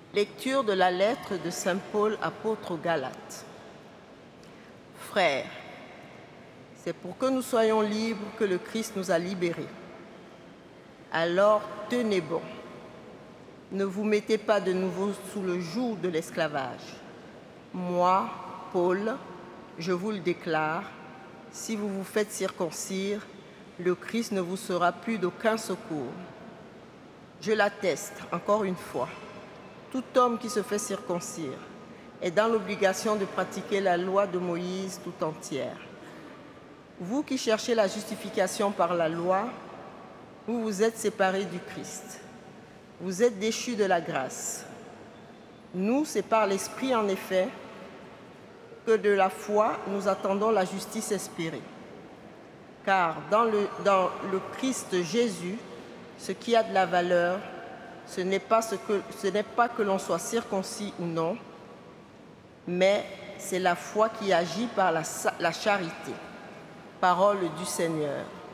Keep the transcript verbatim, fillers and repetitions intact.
Lecture de la lettre de saint Paul, apôtre aux Galates. Frères, c'est pour que nous soyons libres que le Christ nous a libérés. Alors tenez bon. Ne vous mettez pas de nouveau sous le joug de l'esclavage. Moi, Paul, je vous le déclare, si vous vous faites circoncire, le Christ ne vous sera plus d'aucun secours. Je l'atteste encore une fois. Tout homme qui se fait circoncire est dans l'obligation de pratiquer la loi de Moïse tout entière. Vous qui cherchez la justification par la loi, vous vous êtes séparés du Christ. Vous êtes déchus de la grâce. Nous, c'est par l'Esprit en effet que de la foi nous attendons la justice espérée. Car dans le, dans le Christ Jésus, ce qui a de la valeur, ce n'est pas, ce que, ce n'est pas que l'on soit circoncis ou non, mais c'est la foi qui agit par la, la charité. Parole du Seigneur.